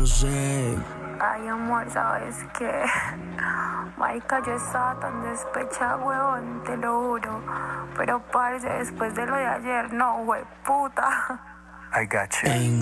no sé. Ay, amor, ¿sabes qué? Marica, yo estaba tan despechada, huevón, te lo juro. Pero, parce, después de lo de ayer, no, puta. I got you. En